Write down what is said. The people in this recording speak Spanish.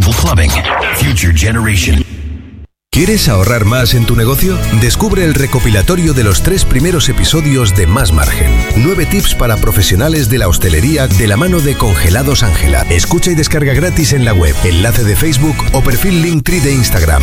Simple Clubbing. Future Generation. ¿Quieres ahorrar más en tu negocio? Descubre el recopilatorio de los 3 primeros episodios de Más Margen. 9 tips para profesionales de la hostelería de la mano de Congelados Ángela. Escucha y descarga gratis en la web, enlace de Facebook o perfil Linktree de Instagram.